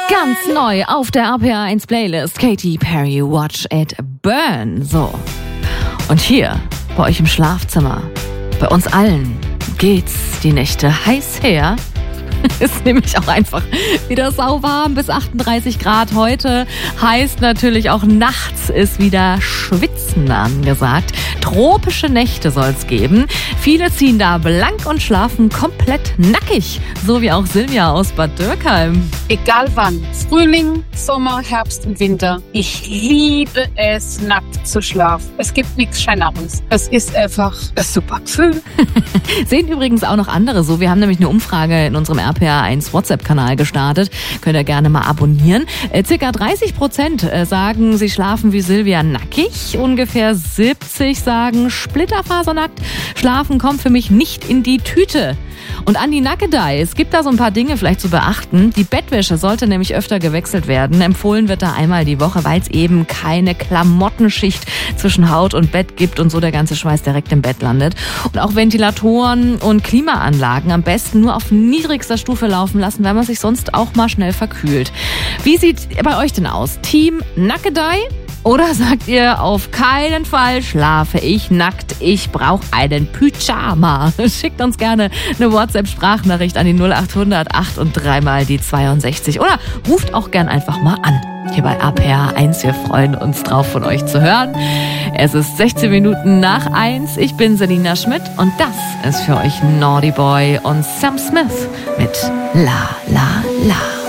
Ganz neu auf der RPA1 Playlist Katy Perry, Watch It Burn. So, und hier bei euch im Schlafzimmer, bei uns allen geht's die Nächte heiß her. Ist nämlich auch einfach wieder sauwarm, bis 38 Grad heute. Heißt natürlich auch nachts ist wieder Schwitzen angesagt. Tropische Nächte soll's geben. Viele ziehen da blank und schlafen komplett nackig. So wie auch Silvia aus Bad Dürkheim. Egal wann. Frühling, Sommer, Herbst und Winter. Ich liebe es, nackt zu schlafen. Es gibt nichts Schöneres. Es ist einfach ein super Gefühl. Sehen übrigens auch noch andere so. Wir haben nämlich eine Umfrage in unserem RPA1 WhatsApp-Kanal gestartet. Könnt ihr gerne mal abonnieren. Circa 30% sagen, sie schlafen wie Silvia nackig. Ungefähr 70 sagen, splitterfasernackt. Schlafen kommt für mich nicht in die Tüte. Und an die Nackedei, es gibt da so ein paar Dinge vielleicht zu beachten. Die Bettwäsche sollte nämlich öfter gewechselt werden. Empfohlen wird da einmal die Woche, weil es eben keine Klamottenschicht zwischen Haut und Bett gibt und so der ganze Schweiß direkt im Bett landet. Und auch Ventilatoren und Klimaanlagen am besten nur auf niedrigster Stufe laufen lassen, weil man sich sonst auch mal schnell verkühlt. Wie sieht bei euch denn aus? Team Nackedei? Oder sagt ihr, auf keinen Fall schlafe ich nackt, ich brauche einen Pyjama? Schickt uns gerne eine WhatsApp-Sprachnachricht an die 0800 8 und 3 mal die 62. Oder ruft auch gern einfach mal an. Hier bei RPA1, wir freuen uns drauf, von euch zu hören. Es ist 16 Minuten nach 1. Ich bin Selina Schmidt und das ist für euch Naughty Boy und Sam Smith mit La La La.